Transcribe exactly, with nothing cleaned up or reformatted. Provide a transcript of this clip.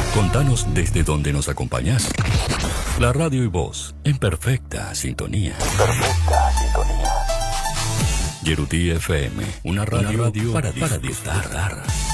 Contanos desde dónde nos acompañás. La radio y vos, en perfecta sintonía. Perfecta sintonía. Yerutí F M, una radio, una radio para, para disfrutar.